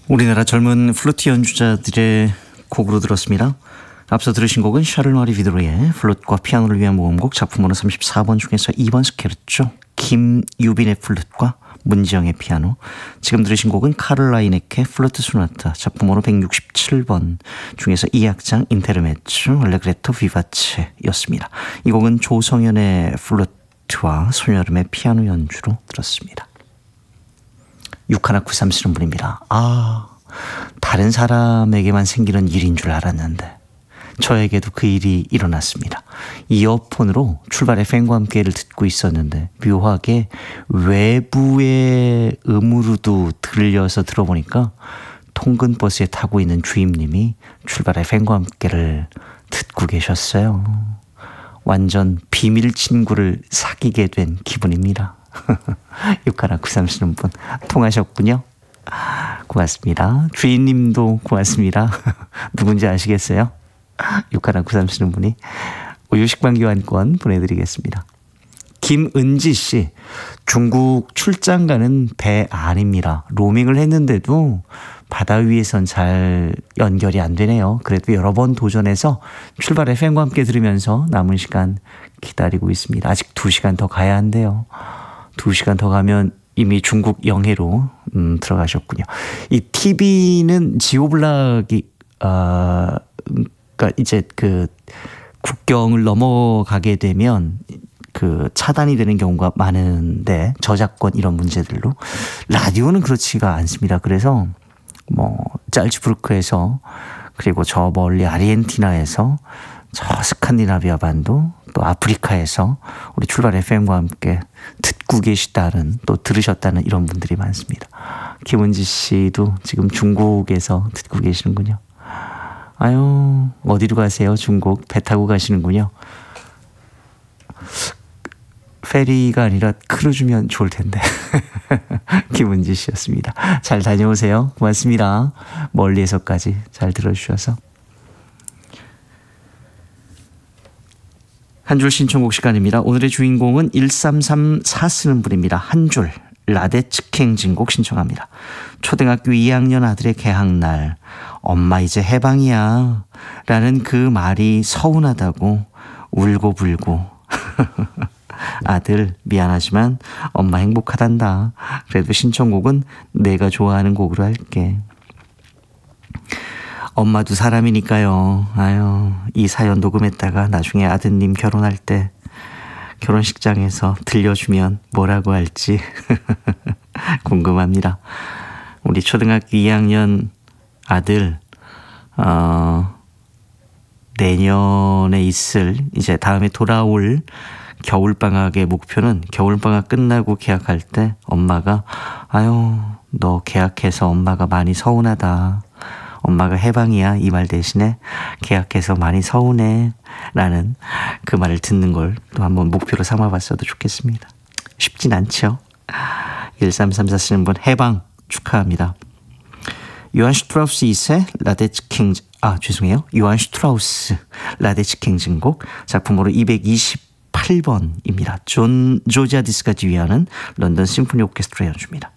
우리나라 젊은 플루트 연주자들의 곡으로 들었습니다. 앞서 들으신 곡은 샤를마리 비드로의 플룻과 피아노를 위한 모음곡 작품번호 34번 중에서 2번 스케르초, 김유빈의 플룻과 문지영의 피아노. 지금 들으신 곡은 카를 라이네케의 플루트 소나타 작품번호 167번 중에서 2악장 인테르메츠 알레그레토 비바체였습니다. 이 곡은 조성현의 플루트와 손여름의 피아노 연주로 들었습니다. 6193 쓰는 분입니다. 다른 사람에게만 생기는 일인 줄 알았는데 저에게도 그 일이 일어났습니다. 이어폰으로 출발 FM과 함께를 듣고 있었는데 묘하게 외부의 음으로도 들려서 들어보니까 통근버스에 타고 있는 주임님이 출발 FM과 함께를 듣고 계셨어요. 완전 비밀 친구를 사귀게 된 기분입니다. 6193 쓰는 분 통하셨군요. 고맙습니다. 주인님도 고맙습니다. 누군지 아시겠어요? 6193 쓰는 분이 우유 식빵 교환권 보내드리겠습니다. 김은지 씨, 중국 출장 가는 배 안입니다. 로밍을 했는데도 바다 위에선 잘 연결이 안 되네요. 그래도 여러 번 도전해서 출발 FM과 함께 들으면서 남은 시간 기다리고 있습니다. 아직 2시간 더 가야 한대요. 2시간 더 가면 이미 중국 영해로 들어가셨군요. 이 TV는 지오블락이 그러니까 이제 그 국경을 넘어가게 되면 그 차단이 되는 경우가 많은데 저작권 이런 문제들로 라디오는 그렇지가 않습니다. 그래서 뭐 짤츠부르크에서 그리고 저 멀리 아르헨티나에서 저 스칸디나비아 반도 또 아프리카에서 우리 출발 FM과 함께 듣고 계시다는 또 들으셨다는 이런 분들이 많습니다. 김은지 씨도 지금 중국에서 듣고 계시는군요. 아유, 어디로 가세요? 중국 배 타고 가시는군요. 페리가 아니라 크루즈면 좋을 텐데. 김은지 씨였습니다. 잘 다녀오세요. 고맙습니다. 멀리에서까지 잘 들어주셔서. 한 줄 신청곡 시간입니다. 오늘의 주인공은 1334 쓰는 분입니다. 한 줄 라데츠킹 진곡 신청합니다. 초등학교 2학년 아들의 개학날 엄마 이제 해방이야 라는 그 말이 서운하다고 울고불고 아들 미안하지만 엄마 행복하단다. 그래도 신청곡은 내가 좋아하는 곡으로 할게. 엄마도 사람이니까요. 아유, 이 사연 녹음했다가 나중에 아드님 결혼할 때 결혼식장에서 들려주면 뭐라고 할지 궁금합니다. 우리 초등학교 2학년 아들 내년에 있을 이제 다음에 돌아올 겨울방학의 목표는 겨울방학 끝나고 개학할 때 엄마가 아유 너 개학해서 엄마가 많이 서운하다. 엄마가 해방이야 이 말 대신에 개학해서 많이 서운해 라는 그 말을 듣는 걸 또 한번 목표로 삼아봤어도 좋겠습니다. 쉽진 않죠. 1334 쓰는 분 해방 축하합니다. 요한 슈트라우스 2세 라데츠킹 죄송해요. 요한 슈트라우스 라데츠킹 진곡 작품으로 228번입니다. 존 조지아디스가 지휘하는 런던 심포니 오케스트라 연주입니다.